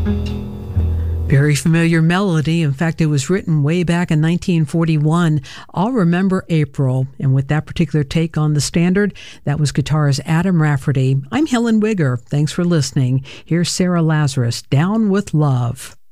Very familiar melody. In fact, it was written way back in 1941. I'll Remember April. And with that particular take on the standard, that was guitarist Adam Rafferty. I'm Helen Wigger. Thanks for listening. Here's Sarah Lazarus, Down with Love.